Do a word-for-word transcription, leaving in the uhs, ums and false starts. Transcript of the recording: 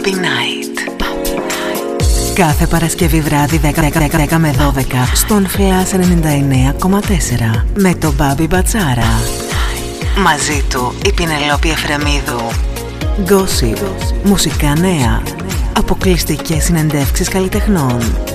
Puppy Night. Κάθε Παρασκευή βράδυ δέκα με δώδεκα στον Flash ενενήντα εννέα κόμμα τέσσερα με τον Μπάμπη Μπατσάρα. Μαζί του η Πινελόπη Εφρεμίδου. Gossip, μουσικά νέα, αποκλειστικές συνεντεύξεις καλλιτεχνών,